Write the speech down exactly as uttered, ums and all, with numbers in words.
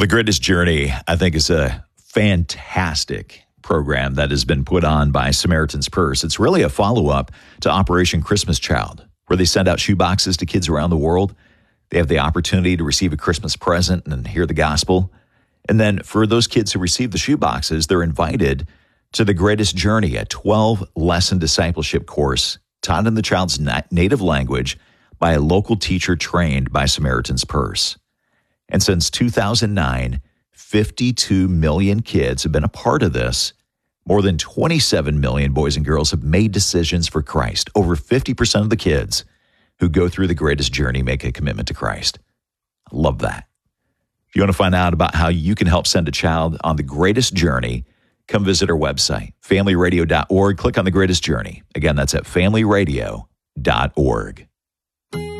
The Greatest Journey, I think, is a fantastic program that has been put on by Samaritan's Purse. It's really a follow-up to Operation Christmas Child, where they send out shoe boxes to kids around the world. They have the opportunity to receive a Christmas present and hear the gospel. And then for those kids who receive the shoe boxes, they're invited to The Greatest Journey, a twelve-lesson discipleship course taught in the child's native language by a local teacher trained by Samaritan's Purse. And since two thousand nine, fifty-two million kids have been a part of this. More than twenty-seven million boys and girls have made decisions for Christ. Over fifty percent of the kids who go through The Greatest Journey make a commitment to Christ. I love that. If you want to find out about how you can help send a child on The Greatest Journey, come visit our website, family radio dot org. Click on The Greatest Journey. Again, that's at family radio dot org.